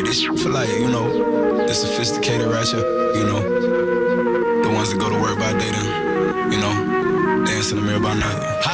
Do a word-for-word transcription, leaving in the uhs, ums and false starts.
Like this shit for like, you know, the sophisticated ratchet, you know, the ones that go to work by day then, you know, dance in the mirror by night.